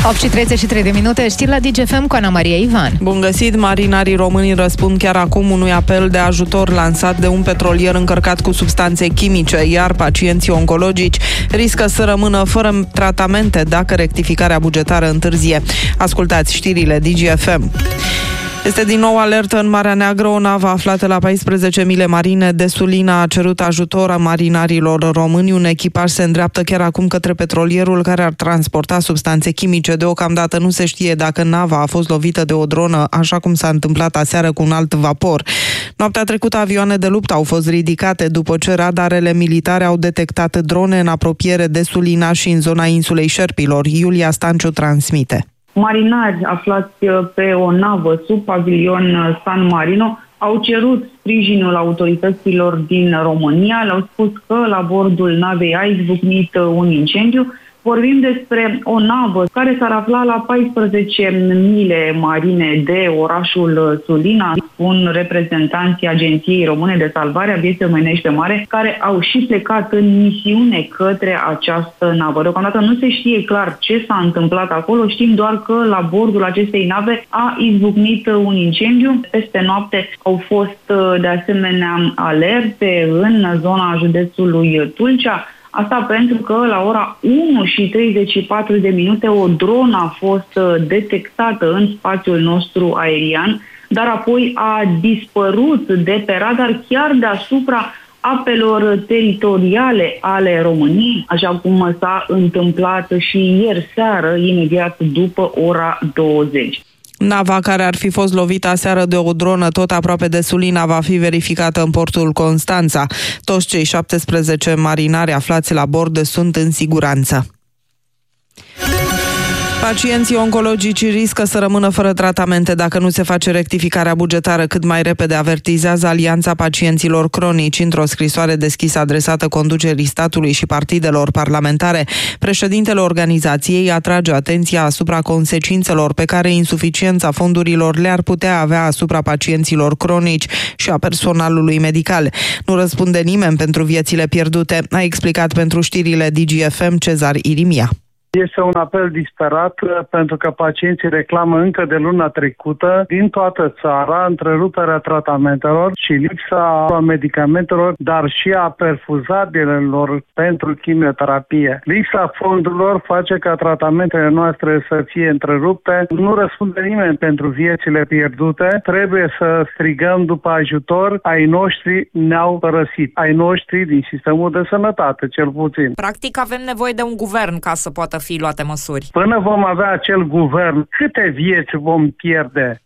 8:33, știri la DGFM cu Ana Maria Ivan. Bun găsit! Marinarii români răspund chiar acum unui apel de ajutor lansat de un petrolier încărcat cu substanțe chimice, iar pacienții oncologici riscă să rămână fără tratamente dacă rectificarea bugetară întârzie. Ascultați știrile DGFM. Este din nou alertă în Marea Neagră. O navă aflată la 14 mile marine de Sulina a cerut ajutor a marinarilor români. Un echipaj se îndreaptă chiar acum către petrolierul care ar transporta substanțe chimice. Deocamdată nu se știe dacă nava a fost lovită de o dronă, așa cum s-a întâmplat aseară cu un alt vapor. Noaptea trecută, avioane de luptă au fost ridicate după ce radarele militare au detectat drone în apropiere de Sulina și în zona insulei Șerpilor. Iulia Stanciu transmite. Marinari aflați pe o navă sub pavilion San Marino au cerut sprijinul autorităților din România. Le-au spus că la bordul navei a izbucnit un incendiu. Vorbim despre o navă care s-ar afla la 14 mile marine de orașul Sulina, spun reprezentanții Agenției Române de Salvare a Vieții Omenești pe Mare, care au și plecat în misiune către această navă. Deocamdată nu se știe clar ce s-a întâmplat acolo, știm doar că la bordul acestei nave a izbucnit un incendiu. Peste noapte au fost de asemenea alerte în zona județului Tulcea. Asta pentru că la ora 1:34 o dronă a fost detectată în spațiul nostru aerian, dar apoi a dispărut de pe radar chiar deasupra apelor teritoriale ale României, așa cum s-a întâmplat și ieri seară, imediat după ora 20. Nava care ar fi fost lovită aseară de o dronă tot aproape de Sulina va fi verificată în portul Constanța. Toți cei 17 marinari aflați la bord sunt în siguranță. Pacienții oncologici riscă să rămână fără tratamente dacă nu se face rectificarea bugetară cât mai repede, avertizează Alianța Pacienților Cronici într-o scrisoare deschisă adresată conducerii statului și partidelor parlamentare. Președintele organizației atrage atenția asupra consecințelor pe care insuficiența fondurilor le-ar putea avea asupra pacienților cronici și a personalului medical. Nu răspunde nimeni pentru viețile pierdute, a explicat pentru știrile DGFM Cezar Irimia. Este un apel disperat pentru că pacienții reclamă încă de luna trecută din toată țara întreruperea tratamentelor și lipsa medicamentelor, dar și a perfuzabilelor pentru chimioterapie. Lipsa fondurilor face ca tratamentele noastre să fie întrerupte. Nu răspunde nimeni pentru viețile pierdute. Trebuie să strigăm după ajutor. Ai noștri ne-au părăsit. Ai noștri din sistemul de sănătate, cel puțin. Practic avem nevoie de un guvern ca să poată fi luate măsuri. Până vom avea acel guvern, câte vieți vom pierde?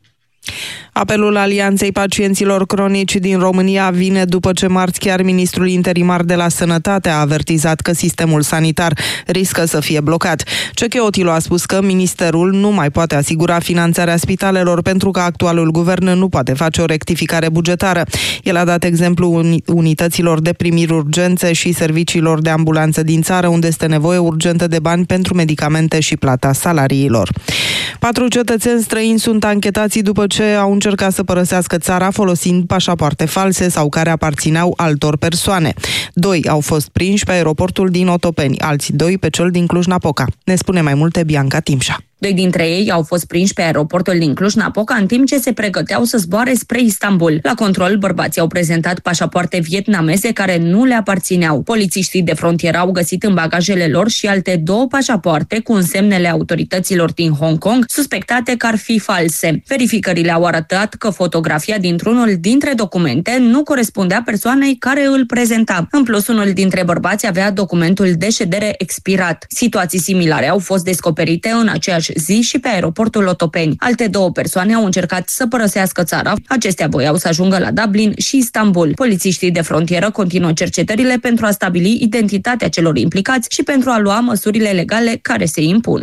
Apelul Alianței Pacienților Cronici din România vine după ce marți chiar ministrul interimar de la Sănătate a avertizat că sistemul sanitar riscă să fie blocat. Cecheotilu a spus că ministerul nu mai poate asigura finanțarea spitalelor pentru că actualul guvern nu poate face o rectificare bugetară. El a dat exemplu unităților de primiri urgențe și serviciilor de ambulanță din țară, unde este nevoie urgentă de bani pentru medicamente și plata salariilor. 4 cetățeni străini sunt anchetați după ce au încercat să părăsească țara folosind pașapoarte false sau care aparțineau altor persoane. 2 au fost prinși pe aeroportul din Otopeni, alții 2 pe cel din Cluj-Napoca. Ne spune mai multe Bianca Timșa. 2 dintre ei au fost prinși pe aeroportul din Cluj-Napoca în timp ce se pregăteau să zboare spre Istanbul. La control, bărbații au prezentat pașapoarte vietnameze care nu le aparțineau. Polițiștii de frontieră au găsit în bagajele lor și alte 2 pașapoarte cu însemnele autorităților din Hong Kong, suspectate că ar fi false. Verificările au arătat că fotografia dintr-unul dintre documente nu corespundea persoanei care îl prezenta. În plus, unul dintre bărbați avea documentul de ședere expirat. Situații similare au fost descoperite în aceeași zi și pe aeroportul Otopeni. Alte 2 persoane au încercat să părăsească țara. Acestea voiau să ajungă la Dublin și Istanbul. Polițiștii de frontieră continuă cercetările pentru a stabili identitatea celor implicați și pentru a lua măsurile legale care se impun.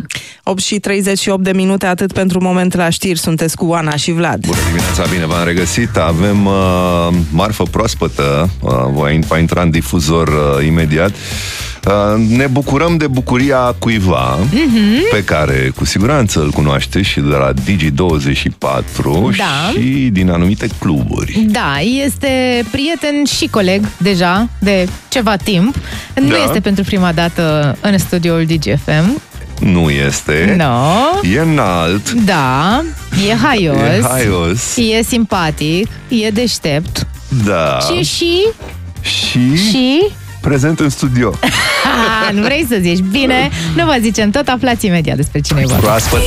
8:38, atât pentru moment la știri. Sunteți cu Oana și Vlad. Bună dimineața, bine v-am regăsit. Avem marfă proaspătă, va intra în difuzor imediat. Ne bucurăm de bucuria cuiva pe care cu siguranță îl cunoaște și de la Digi24 și din anumite cluburi. Da, este prieten și coleg deja de ceva timp. Nu este pentru prima dată în studioul DGFM. Nu este. No. E înalt. Da. E haios. E haios. E simpatic. E deștept. Da. Și prezent în studio. Nu vrei să zici. Bine, nu vă zicem tot, aflați imediat despre cine e vorba. Proaspătă.